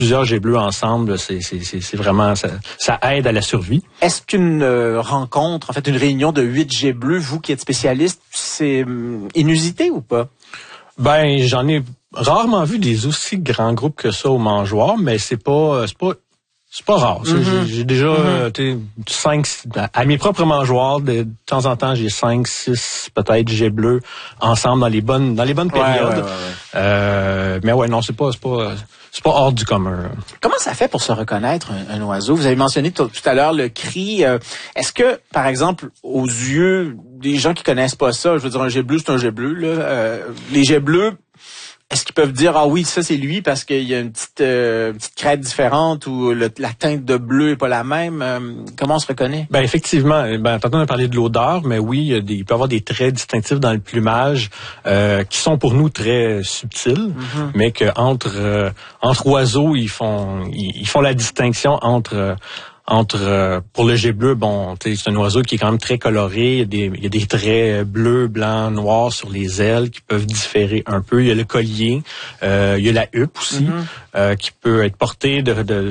plusieurs jets bleus ensemble, c'est vraiment ça aide à la survie. Est-ce qu'une rencontre, en fait une réunion de 8 jets bleus, vous qui êtes spécialiste, c'est inusité ou pas? Ben j'en ai rarement vu des aussi grands groupes que ça au mangeoire, mais c'est pas rare. J'ai déjà 5 à mes propres mangeoires, de temps en temps, j'ai 5, 6 peut-être jets bleus ensemble dans les bonnes périodes. Mais ouais, non, c'est pas hors du commun. Comment ça fait pour se reconnaître un oiseau? Vous avez mentionné tout à l'heure le cri. Est-ce que, par exemple, aux yeux des gens qui connaissent pas ça, je veux dire un jet bleu, c'est un jet bleu, là, les jets bleus, est-ce qu'ils peuvent dire, ah oui, ça c'est lui parce qu'il y a une petite crête différente ou la teinte de bleu est pas la même? Comment on se reconnaît? Ben effectivement, tantôt on a parlé de l'odeur, mais oui, il peut y avoir des traits distinctifs dans le plumage qui sont pour nous très subtils, mais que entre oiseaux, ils font la distinction entre pour le jet bleu, bon, c'est un oiseau qui est quand même très coloré. Il y a des traits bleus, blancs, noirs sur les ailes qui peuvent différer un peu. Il y a le collier, il y a la huppe aussi qui peut être portée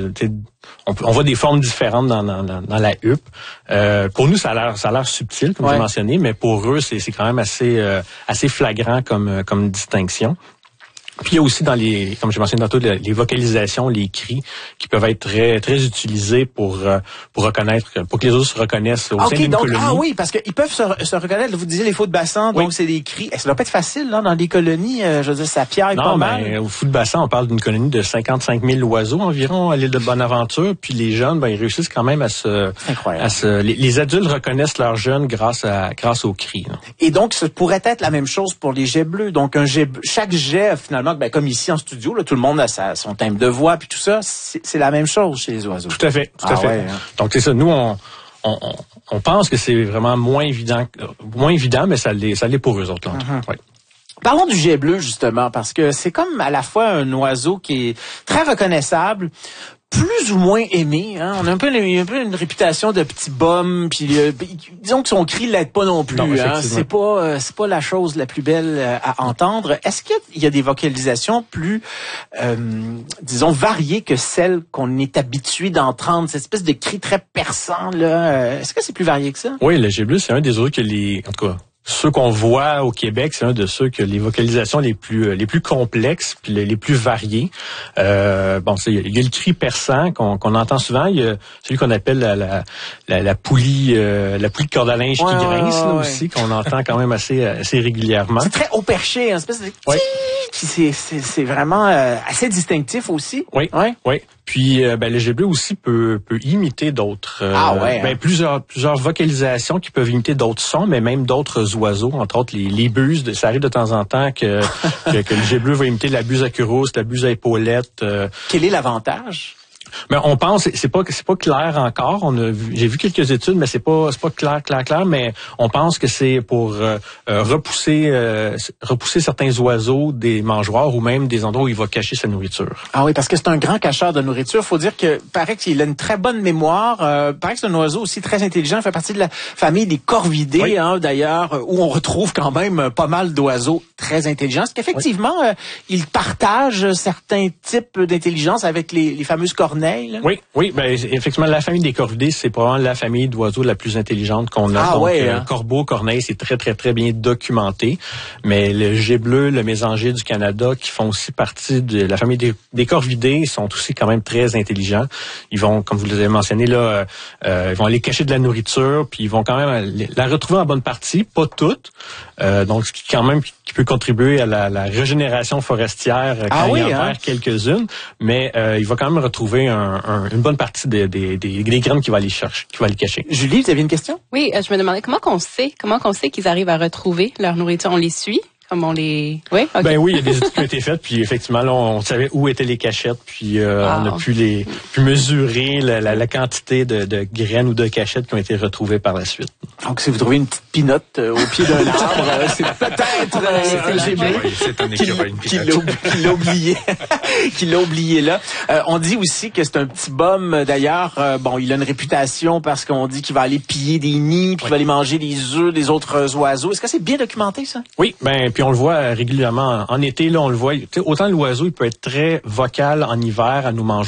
on voit des formes différentes dans la huppe. Pour nous, ça a l'air subtil, comme j'ai mentionné, mais pour eux, c'est quand même assez flagrant comme distinction. Puis il y a aussi comme j'ai mentionné tantôt, les vocalisations, les cris qui peuvent être très très utilisés pour reconnaître, pour que les autres se reconnaissent au sein d'une colonie. Ah oui, parce qu'ils peuvent se reconnaître. Vous disiez les faux de bassin, donc c'est des cris. Ça doit pas être facile là dans les colonies. Je veux dire, ça piaille pas mal. Non, au fou de bassin, on parle d'une colonie de 55 000 oiseaux environ à l'île de Bonaventure. Puis les jeunes, ils réussissent quand même les adultes reconnaissent leurs jeunes grâce aux cris. Là. Et donc, ça pourrait être la même chose pour les jets bleus. Donc chaque jet finalement. Comme ici en studio, là, tout le monde a son timbre de voix puis tout ça, c'est la même chose chez les oiseaux. Tout à fait. Ouais, hein. Donc c'est ça. Nous on pense que c'est vraiment moins évident, mais ça l'est pour eux autres. Ouais. Parlons du jet bleu justement, parce que c'est comme à la fois un oiseau qui est très reconnaissable, plus ou moins aimé, hein. On a un peu une réputation de petit bum, puis disons que son cri l'aide pas non plus. Non, hein. C'est pas la chose la plus belle à entendre. Est-ce qu'il y a des vocalisations plus, disons, variées que celles qu'on est habitué d'entendre, cette espèce de cri très perçant là? Est-ce que c'est plus varié que ça? Oui, le jet bleu, c'est un des oiseaux en tout cas. Ceux qu'on voit au Québec, c'est un de ceux que les vocalisations les plus complexes puis les plus variées. Il y a le cri perçant qu'on entend souvent. Il y a celui qu'on appelle la poulie de corde à linge qui grince aussi, qu'on entend quand même assez régulièrement. C'est très haut perché, une espèce de c'est vraiment assez distinctif aussi. Oui. Puis le jet bleu aussi peut imiter d'autres plusieurs vocalisations qui peuvent imiter d'autres sons, mais même d'autres oiseaux, entre autres les buses. Ça arrive de temps en temps que le jet bleu va imiter la buse à queue-rousse, la buse à épaulette. Quel est l'avantage? Mais on pense, c'est pas clair encore. J'ai vu quelques études, mais c'est pas clair. Mais on pense que c'est pour repousser certains oiseaux des mangeoires ou même des endroits où il va cacher sa nourriture. Ah oui, parce que c'est un grand cacheur de nourriture. Faut dire que paraît qu'il a une très bonne mémoire. Paraît que c'est un oiseau aussi très intelligent. Il fait partie de la famille des corvidés, d'ailleurs, où on retrouve quand même pas mal d'oiseaux très intelligents. Est-ce qu'effectivement, il partage certains types d'intelligence avec les fameuses corneilles? Là? Oui, effectivement, la famille des corvidés, c'est probablement la famille d'oiseaux la plus intelligente qu'on a. Corbeau, corneille, c'est très, très, très bien documenté. Mais le jet bleu, le mésangier du Canada, qui font aussi partie de la famille des corvidés, sont aussi quand même très intelligents. Ils vont, comme vous l'avez mentionné, là, ils vont aller cacher de la nourriture, puis ils vont quand même la retrouver en bonne partie, pas toutes. Donc, ce qui quand même qui peut contribuer à la régénération forestière quand il en perd quelques-unes. Mais il va quand même retrouver une bonne partie des graines qu'il va aller chercher, qu'il va aller cacher. Julie, vous aviez une question? Oui, je me demandais comment qu'on sait qu'ils arrivent à retrouver leur nourriture. On les suit? Comme on les... Oui, okay. Ben oui, il y a des études qui ont été faites, puis effectivement, là, on savait où étaient les cachettes, puis on a pu mesurer la quantité de graines ou de cachettes qui ont été retrouvées par la suite. Donc, si vous trouvez une petite pinotte au pied d'un arbre, c'est peut-être un jet bleu qui l'a oublié là. On dit aussi que c'est un petit bum. D'ailleurs, il a une réputation parce qu'on dit qu'il va aller piller des nids, puis qu'il va aller manger les œufs des autres oiseaux. Est-ce que c'est bien documenté, ça? Oui, puis on le voit régulièrement. En été, là, on le voit. Autant l'oiseau, il peut être très vocal en hiver à nous manger.